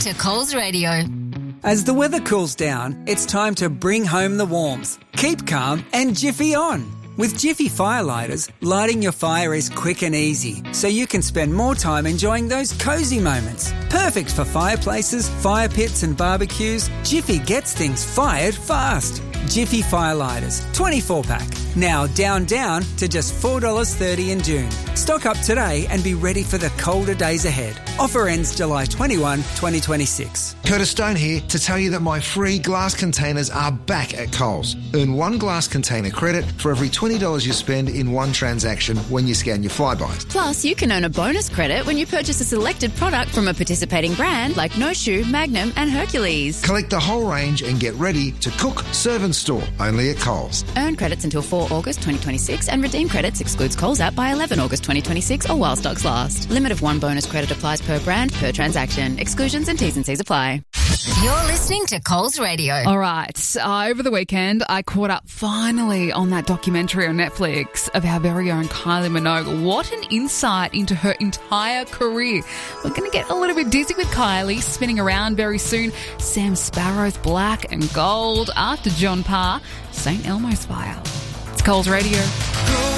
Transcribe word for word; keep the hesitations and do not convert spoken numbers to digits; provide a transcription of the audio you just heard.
to Coles Radio. As the weather cools down, it's time to bring home the warmth. Keep calm and Jiffy on. With Jiffy Firelighters, lighting your fire is quick and easy, so you can spend more time enjoying those cosy moments. Perfect for fireplaces, fire pits and barbecues, Jiffy gets things fired fast. Jiffy Firelighters, twenty-four pack. Now down, down to just four dollars thirty in June. Stock up today and be ready for the colder days ahead. Offer ends July twenty-first, twenty twenty-six. Curtis Stone here to tell you that my free glass containers are back at Coles. Earn one glass container credit for every twenty dollars you spend in one transaction when you scan your Flybys. Plus, you can earn a bonus credit when you purchase a selected product from a participating brand like No Shoe, Magnum and Hercules. Collect the whole range and get ready to cook, serve and store only at Coles. Earn credits until four August twenty twenty-six and redeem credits excludes Coles app by eleven August twenty twenty-six or while stocks last. Limit of one bonus credit applies per brand, per transaction. Exclusions and T's and C's apply. You're listening to Coles Radio. All right. Uh, over the weekend, I caught up finally on that documentary on Netflix of our very own Kylie Minogue. What an insight into her entire career. We're going to get a little bit dizzy with Kylie spinning around very soon. Sam Sparro's Black and Gold after John Parr, Saint Elmo's Fire. It's Coles Radio.